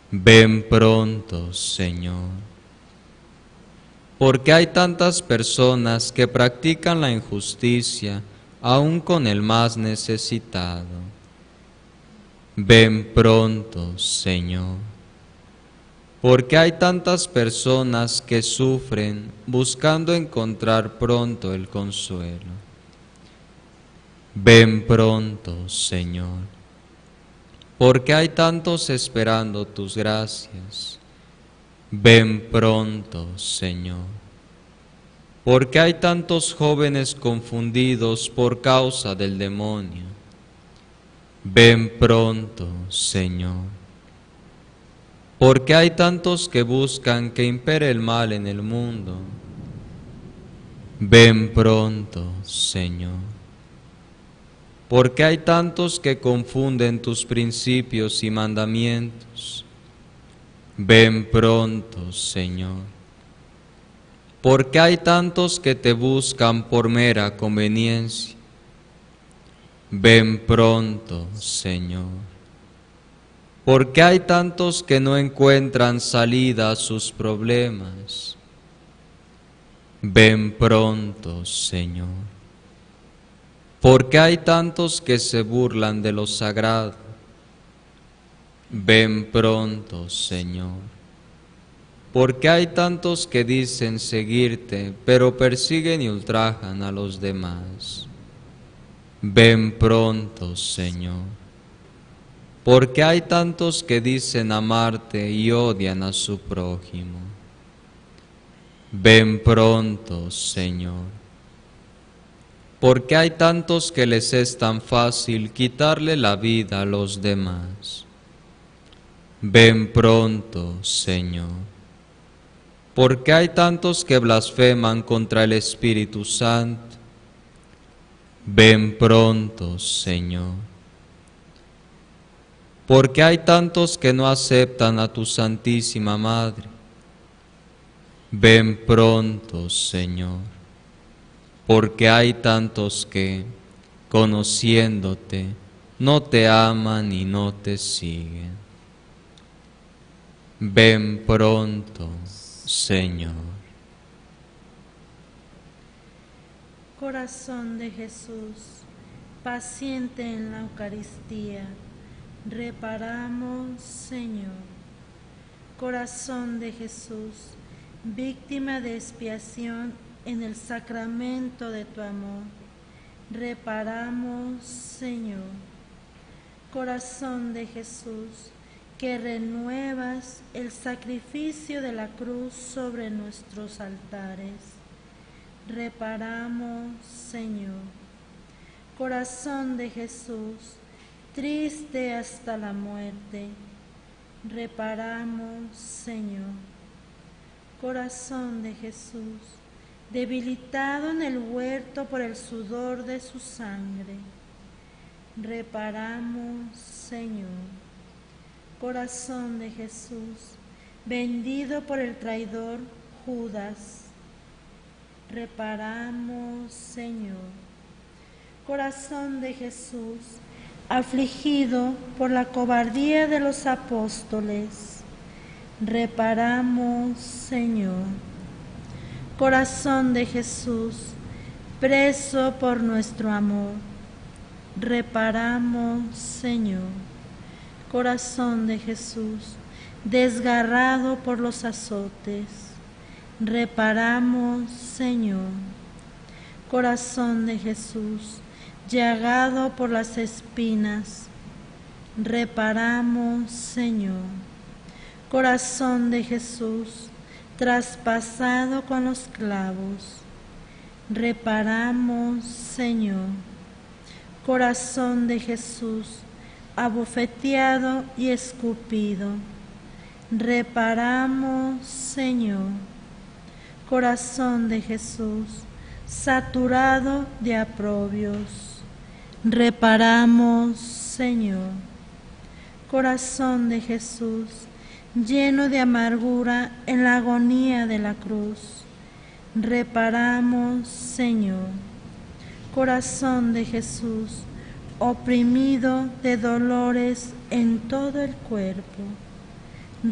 Ven pronto, Señor. Porque hay tantas personas que practican la injusticia, aun con el más necesitado. Ven pronto, Señor. Porque hay tantas personas que sufren buscando encontrar pronto el consuelo. Ven pronto, Señor. Porque hay tantos esperando tus gracias. Ven pronto, Señor. Porque hay tantos jóvenes confundidos por causa del demonio. Ven pronto, Señor. Porque hay tantos que buscan que impere el mal en el mundo. Ven pronto, Señor. Porque hay tantos que confunden tus principios y mandamientos. Ven pronto, Señor. Porque hay tantos que te buscan por mera conveniencia. Ven pronto, Señor. Porque hay tantos que no encuentran salida a sus problemas. Ven pronto, Señor. Porque hay tantos que se burlan de lo sagrado. Ven pronto, Señor. Porque hay tantos que dicen seguirte, pero persiguen y ultrajan a los demás. Ven pronto, Señor. Porque hay tantos que dicen amarte y odian a su prójimo. Ven pronto, Señor. Porque hay tantos que les es tan fácil quitarle la vida a los demás. Ven pronto, Señor. Porque hay tantos que blasfeman contra el Espíritu Santo. Ven pronto, Señor. Porque hay tantos que no aceptan a tu Santísima Madre. Ven pronto, Señor. Porque hay tantos que, conociéndote, no te aman y no te siguen. Ven pronto, Señor. Corazón de Jesús, paciente en la Eucaristía, reparamos, Señor. Corazón de Jesús, víctima de expiación en el sacramento de tu amor, reparamos, Señor. Corazón de Jesús, que renuevas el sacrificio de la cruz sobre nuestros altares, reparamos, Señor. Corazón de Jesús, triste hasta la muerte, reparamos, Señor. Corazón de Jesús, debilitado en el huerto por el sudor de su sangre, reparamos, Señor. Corazón de Jesús, vendido por el traidor Judas, reparamos, Señor. Corazón de Jesús, afligido por la cobardía de los apóstoles, reparamos, Señor. Corazón de Jesús, preso por nuestro amor, reparamos, Señor. Corazón de Jesús, desgarrado por los azotes, reparamos, Señor. Corazón de Jesús, llagado por las espinas, reparamos, Señor. Corazón de Jesús, traspasado con los clavos, reparamos, Señor. Corazón de Jesús, abofeteado y escupido, reparamos, Señor. Corazón de Jesús, saturado de aprobios, reparamos, Señor. Corazón de Jesús, lleno de amargura en la agonía de la cruz, reparamos, Señor. Corazón de Jesús, oprimido de dolores en todo el cuerpo,